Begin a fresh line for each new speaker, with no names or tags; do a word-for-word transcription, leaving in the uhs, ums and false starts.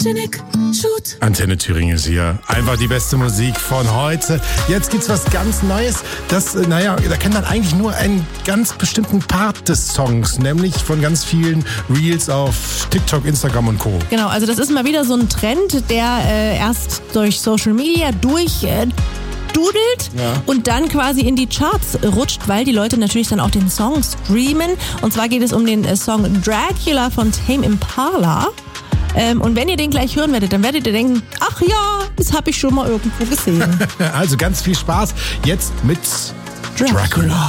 Janik, shoot.
Antenne Thüringen ist hier. Einfach die beste Musik von heute. Jetzt gibt's was ganz Neues. Das, naja, da kennt man eigentlich nur einen ganz bestimmten Part des Songs, nämlich von ganz vielen Reels auf TikTok, Instagram und Co.
Genau, also das ist mal wieder so ein Trend, der äh, erst durch Social Media durch... Äh, dudelt
ja.
und dann quasi in die Charts rutscht, weil die Leute natürlich dann auch den Song streamen. Und zwar geht es um den äh, Song Dracula von Tame Impala. Ähm, und wenn ihr den gleich hören werdet, dann werdet ihr denken, ach ja, das habe ich schon mal irgendwo gesehen.
Also ganz viel Spaß jetzt mit
Dracula.
Dracula.